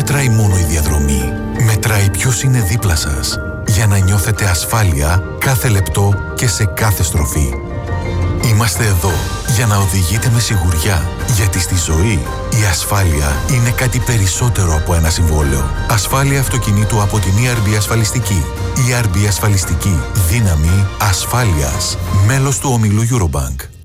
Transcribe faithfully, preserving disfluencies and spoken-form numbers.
μετράει μόνο η διαδρομή. Μετράει ποιος είναι δίπλα σας, για να νιώθετε ασφάλεια κάθε λεπτό και σε κάθε στροφή. Είμαστε εδώ για να οδηγείτε με σιγουριά, γιατί στη ζωή η ασφάλεια είναι κάτι περισσότερο από ένα συμβόλαιο. Ασφάλεια αυτοκινήτου από την ι αρ μπι Ασφαλιστική. ι αρ μπι Ασφαλιστική. Δύναμη ασφάλειας. Μέλος του ομίλου Eurobank.